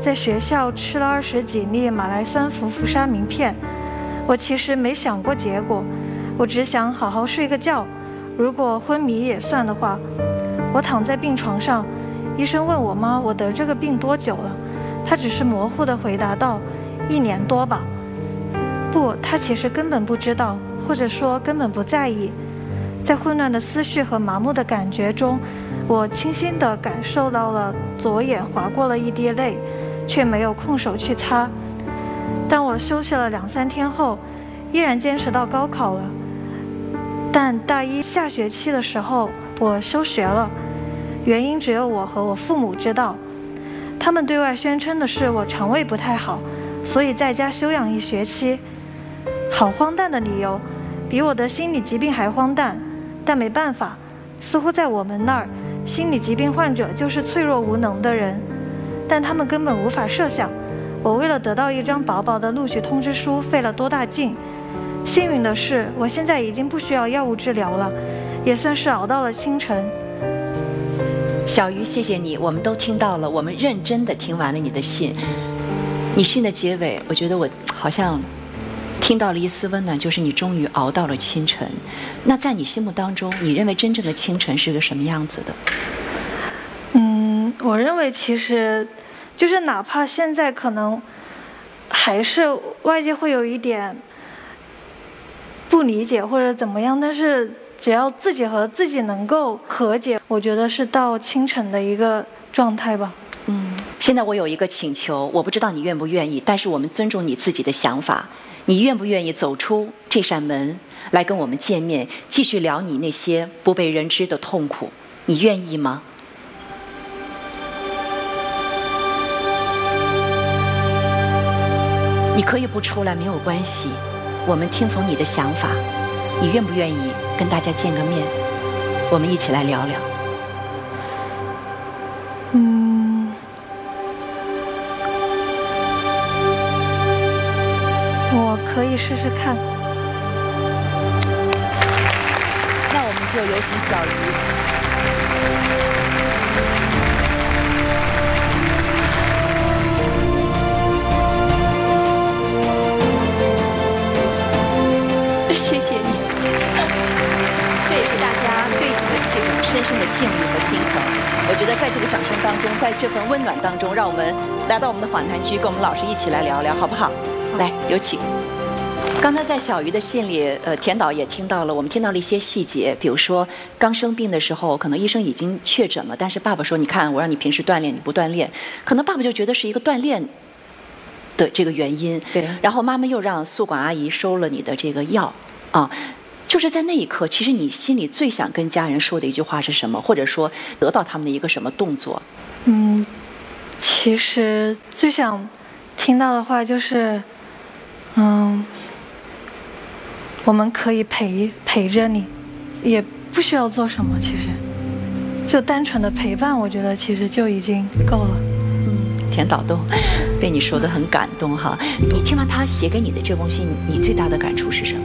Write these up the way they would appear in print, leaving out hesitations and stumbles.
在学校吃了20几粒马来酸氟氟沙明片。我其实没想过结果，我只想好好睡个觉。如果昏迷也算的话，我躺在病床上，医生问我妈我得这个病多久了，她只是模糊地回答道：1年多吧。不，她其实根本不知道，或者说根本不在意。在混乱的思绪和麻木的感觉中，我清晰地感受到了左眼划过了一滴泪，却没有空手去擦。当我休息了2-3天后，依然坚持到高考了。但大一下学期的时候，我休学了，原因只有我和我父母知道。他们对外宣称的是我肠胃不太好，所以在家休养1学期。好荒诞的理由，比我的心理疾病还荒诞。但没办法，似乎在我们那儿，心理疾病患者就是脆弱无能的人。但他们根本无法设想，我为了得到一张薄薄的录取通知书费了多大劲。幸运的是，我现在已经不需要药物治疗了，也算是熬到了清晨。 小鱼，谢谢你，我们都听到了，我们认真地听完了你的信。你信的结尾，我觉得我好像听到了一丝温暖，就是你终于熬到了清晨。那在你心目当中，你认为真正的清晨是个什么样子的？ 我认为其实就是哪怕现在可能还是外界会有一点不理解或者怎么样，但是只要自己和自己能够和解，我觉得是到清晨的一个状态吧。 现在我有一个请求，我不知道你愿不愿意，但是我们尊重你自己的想法。你愿不愿意走出这扇门，来跟我们见面，继续聊你那些不被人知的痛苦？你愿意吗？你可以不出来，没有关系，我们听从你的想法。你愿不愿意跟大家见个面，我们一起来聊聊？ 我可以试试看。 那我们就有请小鱼。谢谢你，这也是大家对你的这种深深的敬意和心疼。我觉得在这个掌声当中，在这份温暖当中，让我们来到我们的访谈区，跟我们老师一起来聊聊，好不好？来，有请。刚才在小鱼的信里，田导也听到了，我们听到了一些细节，比如说刚生病的时候，可能医生已经确诊了，但是爸爸说：“你看，我让你平时锻炼，你不锻炼。”可能爸爸就觉得是一个锻炼的这个原因。对。然后妈妈又让宿管阿姨收了你的这个药。就是在那一刻，其实你心里最想跟家人说的一句话是什么？或者说得到他们的一个什么动作？ 其实最想听到的话就是，我们可以陪着你，也不需要做什么，其实就单纯的陪伴，我觉得其实就已经够了。 田导都被你说得很感动哈。你听完他写给你的这封信，你最大的感触是什么？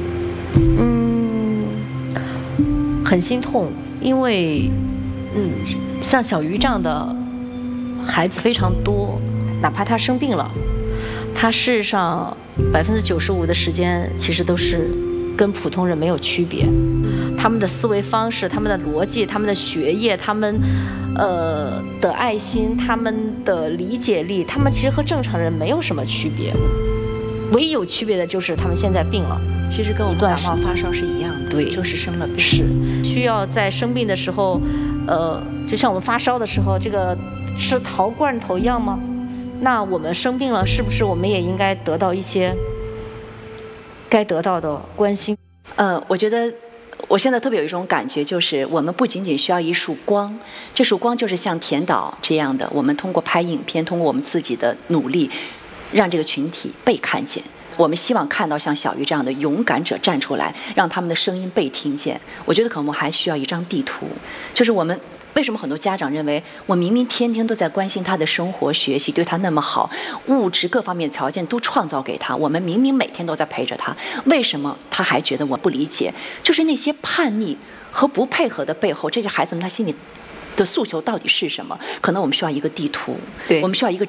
很心痛，因为像小鱼这样的孩子非常多，哪怕他生病了，他事实上95%的时间其实都是跟普通人没有区别。他们的思维方式、他们的逻辑、他们的学业、他们的爱心、他们的理解力，他们其实和正常人没有什么区别。唯一有区别的就是他们现在病了， 其实跟我们感冒发烧是一样的， 对， 就是生了病， 是需要在生病的时候，就像我们发烧的时候，这个吃桃罐头一样吗？那我们生病了，是不是我们也应该得到一些该得到的关心？ 我觉得我现在特别有一种感觉，就是我们不仅仅需要一束光，这束光就是像田导这样的，我们通过拍影片，通过我们自己的努力，让这个群体被看见。我们希望看到像小鱼这样的勇敢者站出来，让他们的声音被听见。我觉得可能我们还需要一张地图，就是我们为什么很多家长认为我明明天天都在关心他的生活学习，对他那么好，物质各方面的条件都创造给他，我们明明每天都在陪着他，为什么他还觉得我不理解？就是那些叛逆和不配合的背后，这些孩子们他心里的诉求到底是什么？可能我们需要一个地图，对，我们需要一个